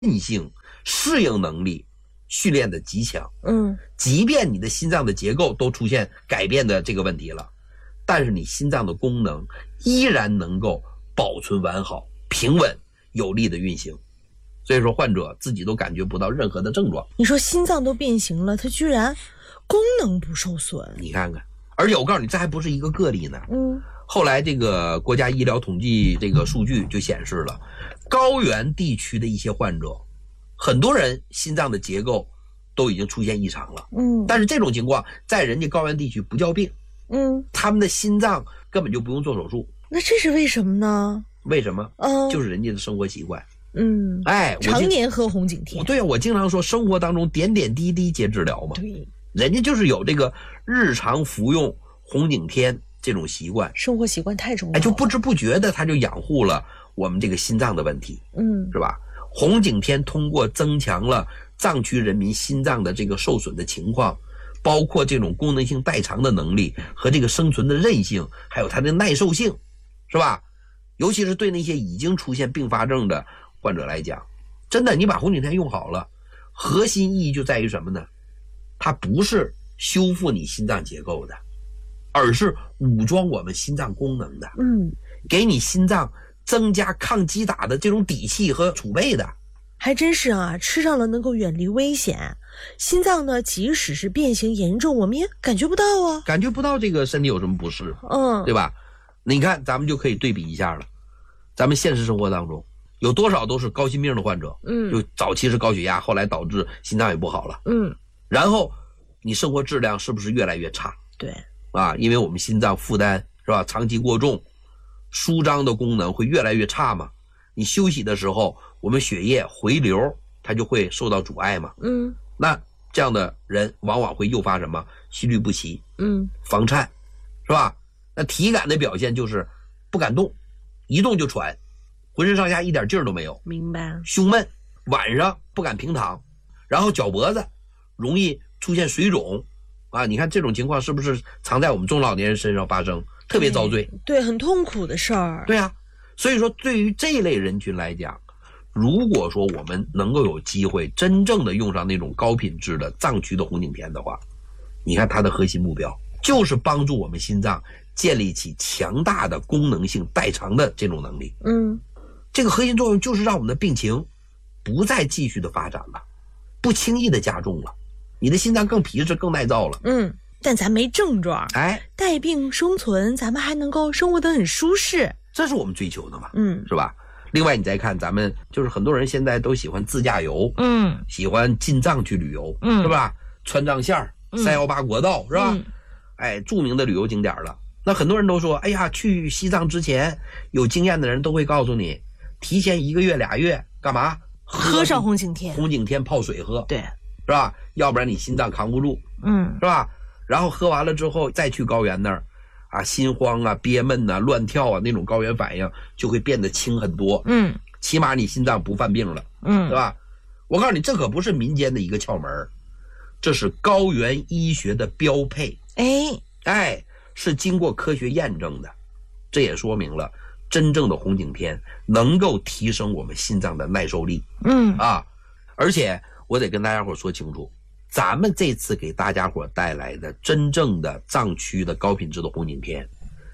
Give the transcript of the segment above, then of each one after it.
韧性、适应能力训练的极强。即便你的心脏的结构都出现改变的这个问题了，但是你心脏的功能依然能够保存完好、平稳、有力的运行。所以说患者自己都感觉不到任何的症状。 你说心脏都变形了，它居然功能不受损， 你看看。而且我告诉你，这还不是一个个例呢。后来这个国家医疗统计这个数据就显示了，高原地区的一些患者，很多人心脏的结构都已经出现异常了。但是这种情况在人家高原地区不叫病。他们的心脏根本就不用做手术。 那这是为什么呢？ 为什么？就是人家的生活习惯。 常年喝红景天。 对啊，我经常说生活当中点点滴滴皆治疗嘛。 对， 人家就是有这个日常服用红景天这种习惯， 生活习惯太重要了。 就不知不觉的他就养护了我们这个心脏的问题。是吧？红景天通过增强了藏区人民心脏的这个受损的情况，包括这种功能性代偿的能力和这个生存的韧性，还有它的耐受性，是吧？尤其是对那些已经出现并发症的患者来讲，真的你把红景天用好了，核心意义就在于什么呢？它不是修复你心脏结构的，而是武装我们心脏功能的。给你心脏增加抗击打的这种底气和储备的。 还真是啊，吃上了能够远离危险。心脏呢，即使是变形严重，我们也感觉不到啊， 感觉不到这个身体有什么不适。对吧？你看咱们就可以对比一下了，咱们现实生活当中有多少都是高心病的患者，就早期是高血压，后来导致心脏也不好了，然后你生活质量是不是越来越差？ 对啊，因为我们心脏负担是吧，长期过重，舒张的功能会越来越差嘛。你休息的时候，我们血液回流它就会受到阻碍嘛。那这样的人往往会诱发什么？心律不齐，房颤，是吧？那体感的表现就是不敢动，一动就喘，浑身上下一点劲儿都没有。 明白。 胸闷，晚上不敢平躺，然后脚脖子容易出现水肿啊！你看这种情况是不是常在我们中老年人身上发生，特别遭罪？ 对，很痛苦的事儿。 对啊，所以说对于这类人群来讲，如果说我们能够有机会真正的用上那种高品质的藏区的红景天的话，你看它的核心目标就是帮助我们心脏建立起强大的功能性代偿的这种能力。这个核心作用就是让我们的病情不再继续的发展了，不轻易的加重了，你的心脏更皮实更耐造了。 但咱没症状，带病生存，咱们还能够生活得很舒适， 这是我们追求的嘛。是吧？另外你再看咱们就是很多人现在都喜欢自驾游，喜欢进藏去旅游，是吧？川藏线318国道，是吧？著名的旅游景点了。那很多人都说，哎呀，去西藏之前有经验的人都会告诉你，提前1个月2月干嘛？ 喝上红景天， 红景天泡水喝， 对， 是吧？要不然你心脏扛不住，是吧？然后喝完了之后再去高原那儿啊，心慌啊、憋闷啊、乱跳啊，那种高原反应就会变得轻很多。起码你心脏不犯病了，对吧？我告诉你，这可不是民间的一个窍门，这是高原医学的标配。是经过科学验证的，这也说明了真正的红景天能够提升我们心脏的耐受力。而且我得跟大家伙说清楚，咱们这次给大家伙带来的真正的藏区的高品质的红景天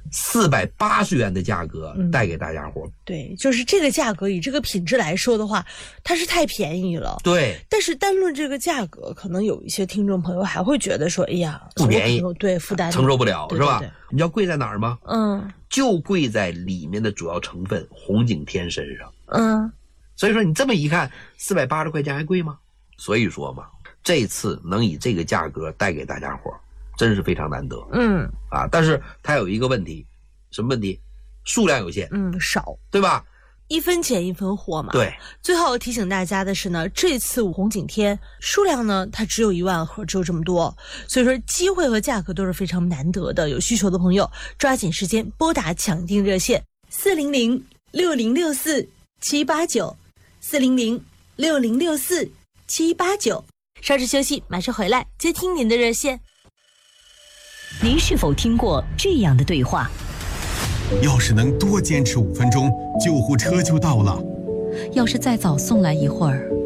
，480元的价格带给大家伙。 对，就是这个价格以这个品质来说的话，它是太便宜了。 对， 但是单论这个价格，可能有一些听众朋友还会觉得说，哎呀， 不便宜， 对，负担承受不了，是吧？ 对， 你知道贵在哪儿吗？就贵在里面的主要成分红景天身上。所以说你这么一看，480块钱还贵吗？所以说嘛，这次能以这个价格带给大家伙，真是非常难得。但是它有一个问题，什么问题？数量有限， 少， 对吧 ？1分钱1分货嘛。 对。 最后提醒大家的是呢，这次红景天数量呢，它只有1万盒，只有这么多，所以说机会和价格都是非常难得的。有需求的朋友抓紧时间拨打抢订热线400-6064-789，400-6064-789。稍事休息，马上回来接听您的热线。 您是否听过这样的对话？ 要是能多坚持5分钟，救护车就到了。 要是再早送来一会儿。